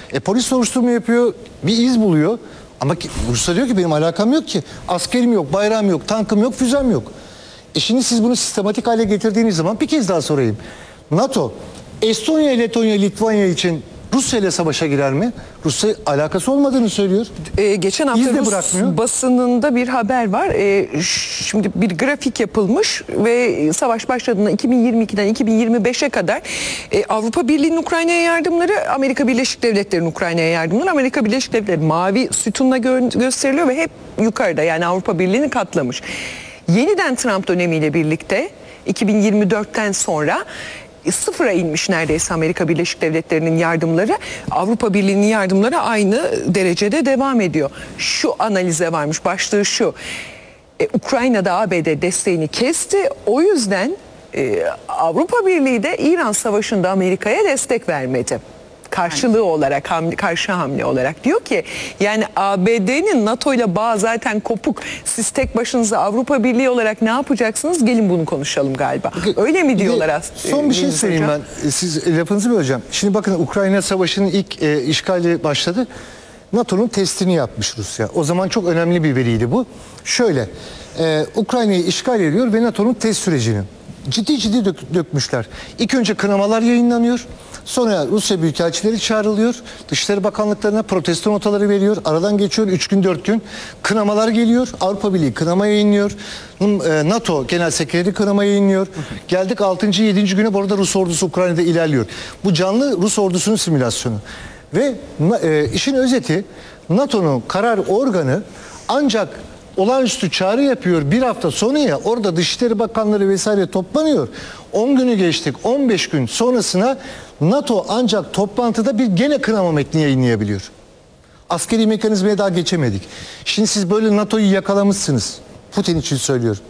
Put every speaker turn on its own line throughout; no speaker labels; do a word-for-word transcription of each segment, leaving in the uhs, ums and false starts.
E polis soruşturma yapıyor, bir iz buluyor. Ama ki, Rusya diyor ki benim alakam yok ki. Askerim yok, bayrağım yok, tankım yok, füzem yok. E şimdi siz bunu sistematik hale getirdiğiniz zaman bir kez daha sorayım. NATO, Estonya, Letonya, Litvanya için Rusya ile savaşa girer mi? Rusya alakası olmadığını söylüyor.
Ee, geçen
İz
hafta
de
Rus
bırakmıyor.
basınında bir haber var. Ee, şimdi bir grafik yapılmış ve savaş başladığında iki bin yirmi ikiden iki bin yirmi beşe kadar e, Avrupa Birliği'nin Ukrayna'ya yardımları, Amerika Birleşik Devletleri'nin Ukrayna'ya yardımları, Amerika Birleşik Devletleri mavi sütunla gö- gösteriliyor ve hep yukarıda, yani Avrupa Birliği'ni katlamış. Yeniden Trump dönemiyle birlikte iki bin yirmi dörtten sonra sıfıra inmiş neredeyse Amerika Birleşik Devletleri'nin yardımları. Avrupa Birliği'nin yardımları aynı derecede devam ediyor. Şu analize varmış, başlığı şu: e, Ukrayna'da A B D desteğini kesti, o yüzden e, Avrupa Birliği de İran Savaşı'nda Amerika'ya destek vermedi. Karşılığı olarak, hamle, karşı hamle olarak diyor ki, yani A B D'nin NATO ile bağı zaten kopuk. Siz tek başınıza Avrupa Birliği olarak ne yapacaksınız? Gelin bunu konuşalım galiba. Öyle mi diyorlar aslında?
Son bir şey söyleyeyim hocam. ben. Siz lafınızı böleceğim. Şimdi bakın, Ukrayna Savaşı'nın ilk e, işgali başladı. NATO'nun testini yapmış Rusya. O zaman çok önemli bir veriydi bu. Şöyle, e, Ukrayna'yı işgal ediyor ve NATO'nun test sürecini ciddi ciddi dök, dökmüşler. İlk önce kınamalar yayınlanıyor. Sonra Rusya büyükelçileri çağrılıyor. Dışişleri Bakanlıklarına protesto notaları veriyor. Aradan geçiyor üç gün dört gün. Kınamalar geliyor. Avrupa Birliği kınama yayınlıyor. NATO Genel Sekreteri kınama yayınlıyor. Geldik altıncı yedinci güne, bu arada Rus ordusu Ukrayna'da ilerliyor. Bu canlı Rus ordusunun simülasyonu. Ve e, işin özeti, NATO'nun karar organı ancak olağanüstü çağrı yapıyor bir hafta sonra, ya orada Dışişleri Bakanları vesaire toplanıyor. on günü geçtik, on beş gün sonrasına NATO ancak toplantıda bir gene kınama metni yayınlayabiliyor. Askeri mekanizmaya daha geçemedik. Şimdi siz böyle NATO'yu yakalamışsınız. Putin için söylüyorum.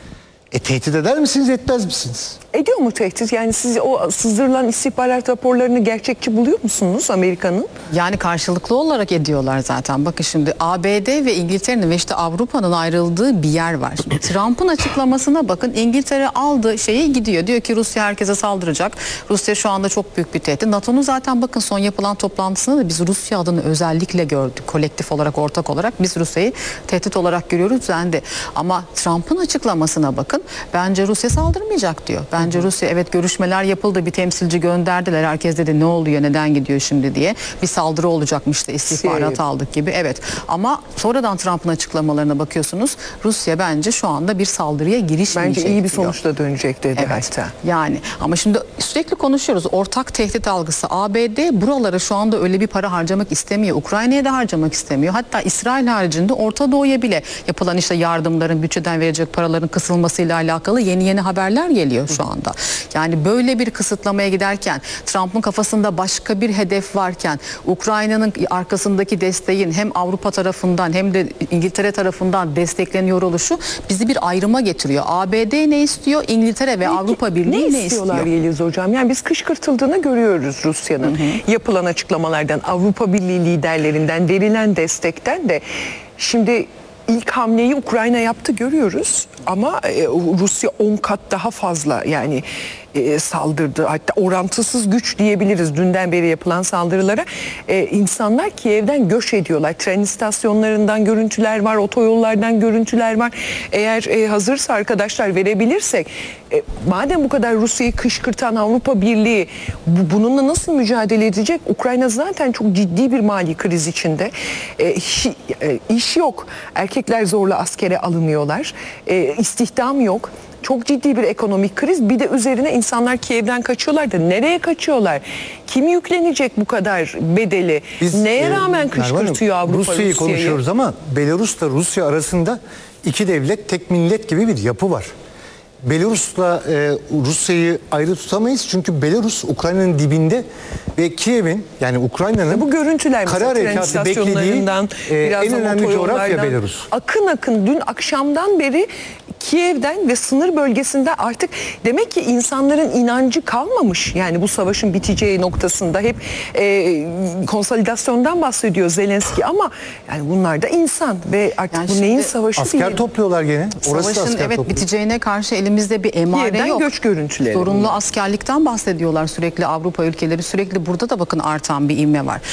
E tehdit eder misiniz, etmez misiniz?
Ediyor mu tehdit? Yani siz o sızdırılan istihbarat raporlarını gerçekçi buluyor musunuz Amerika'nın?
Yani karşılıklı olarak ediyorlar zaten. Bakın şimdi A B D ve İngiltere'nin ve işte Avrupa'nın ayrıldığı bir yer var. Şimdi Trump'ın açıklamasına bakın. İngiltere aldı şeyi, gidiyor. Diyor ki Rusya herkese saldıracak. Rusya şu anda çok büyük bir tehdit. NATO'nun zaten bakın son yapılan toplantısında da biz Rusya adını özellikle gördük. Kolektif olarak, ortak olarak biz Rusya'yı tehdit olarak görüyoruz dendi. Ama Trump'ın açıklamasına bakın. Bence Rusya saldırmayacak diyor. Bence Rusya, evet görüşmeler yapıldı, bir temsilci gönderdiler. Herkes dedi ne oluyor, neden gidiyor şimdi diye. Bir saldırı olacakmış da istihbarat aldık gibi. Evet, ama sonradan Trump'ın açıklamalarına bakıyorsunuz. Rusya bence şu anda bir saldırıya girişmeyecek.
Bence iyi bir
diyor.
sonuçla dönecek dedi
Evet,
hatta.
yani ama şimdi sürekli konuşuyoruz. Ortak tehdit algısı. A B D buralara şu anda öyle bir para harcamak istemiyor. Ukrayna'ya da harcamak istemiyor. Hatta İsrail haricinde Orta Doğu'ya bile yapılan işte yardımların, bütçeden verecek paraların kısılmasıyla alakalı yeni yeni haberler geliyor şu anda. Yani böyle bir kısıtlamaya giderken, Trump'ın kafasında başka bir hedef varken, Ukrayna'nın arkasındaki desteğin hem Avrupa tarafından hem de İngiltere tarafından destekleniyor oluşu bizi bir ayrıma getiriyor. A B D ne istiyor? İngiltere ve
Peki,
Avrupa Birliği
ne,
ne
istiyorlar
istiyor?
Yeliz Hocam? Yani biz kışkırtıldığını görüyoruz Rusya'nın. Hı hı. Yapılan açıklamalardan, Avrupa Birliği liderlerinden, verilen destekten de. Şimdi İlk hamleyi Ukrayna yaptı görüyoruz ama e, Rusya on kat daha fazla yani e, saldırdı. Hatta orantısız güç diyebiliriz dünden beri yapılan saldırılara. E, insanlar Kiev'den göç ediyorlar. Tren istasyonlarından görüntüler var, otoyollardan görüntüler var. Eğer e, hazırsa arkadaşlar verebilirsek, e, madem bu kadar Rusya'yı kışkırtan Avrupa Birliği bu, bununla nasıl mücadele edecek? Ukrayna zaten çok ciddi bir mali kriz içinde. E, iş, e, iş yok. Erkekler zorla askere alınıyorlar. E, istihdam yok. Çok ciddi bir ekonomik kriz. Bir de üzerine insanlar Kiev'den kaçıyorlar da nereye kaçıyorlar? Kim yüklenecek bu kadar bedeli? Biz, Neye rağmen e, kışkırtıyor Avrupa Rusya'yı?
Rusya'yı konuşuyoruz ama Belarus'la Rusya arasında iki devlet, tek millet gibi bir yapı var. Belarus'la e, Rusya'yı ayrı tutamayız çünkü Belarus Ukrayna'nın dibinde ve Kiev'in, yani Ukrayna'nın
bu görüntüler
kara harekatı beklediği e, en önemli coğrafya Belarus.
Akın akın dün akşamdan beri Kiev'den ve sınır bölgesinde artık demek ki insanların inancı kalmamış. Yani bu savaşın biteceği noktasında hep e, konsolidasyondan bahsediyor Zelenski ama yani bunlar da insan ve artık yani bu neyin savaşı
asker
değil.
topluyorlar gene. Orası
Savaşın
asker
evet
topluyor.
biteceğine karşı elimizde bir emare
Kiev'den
yok.
göç görüntüleri.
Zorunlu askerlikten bahsediyorlar sürekli Avrupa ülkeleri. Sürekli burada da bakın artan bir ivme var.